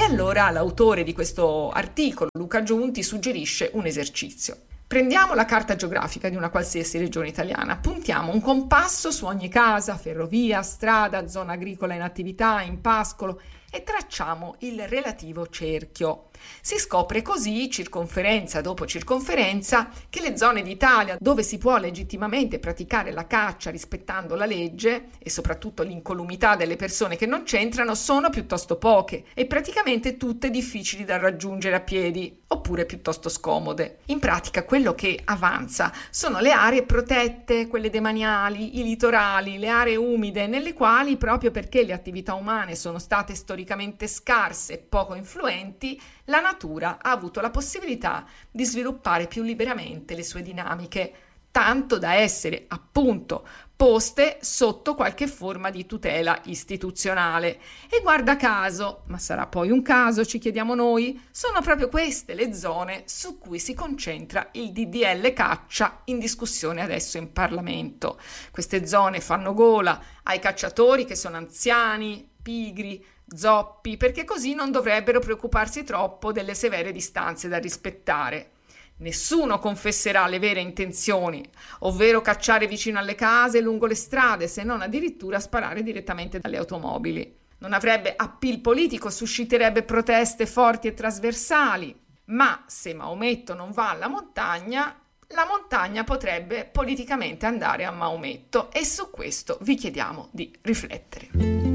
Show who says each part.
Speaker 1: allora l'autore di questo articolo, Luca Giunti, suggerisce un esercizio. Prendiamo la carta geografica di una qualsiasi regione italiana, puntiamo un compasso su ogni casa, ferrovia, strada, zona agricola in attività, in pascolo, e tracciamo il relativo cerchio. Si scopre così, circonferenza dopo circonferenza, che le zone d'Italia dove si può legittimamente praticare la caccia rispettando la legge e soprattutto l'incolumità delle persone che non c'entrano sono piuttosto poche e praticamente tutte difficili da raggiungere a piedi oppure piuttosto scomode. In pratica quello che avanza sono le aree protette, quelle demaniali, i litorali, le aree umide nelle quali, proprio perché le attività umane sono state storicamente scarse e poco influenti, la natura ha avuto la possibilità di sviluppare più liberamente le sue dinamiche, tanto da essere appunto poste sotto qualche forma di tutela istituzionale. E guarda caso, ma sarà poi un caso, ci chiediamo noi, sono proprio queste le zone su cui si concentra il DDL caccia in discussione adesso in Parlamento. Queste zone fanno gola ai cacciatori che sono anziani, pigri, zoppi, perché così non dovrebbero preoccuparsi troppo delle severe distanze da rispettare. Nessuno confesserà le vere intenzioni, ovvero cacciare vicino alle case e lungo le strade, se non addirittura sparare direttamente dalle automobili. Non avrebbe appeal politico, susciterebbe proteste forti e trasversali, ma se Maometto non va alla montagna, la montagna potrebbe politicamente andare a Maometto, e su questo vi chiediamo di riflettere.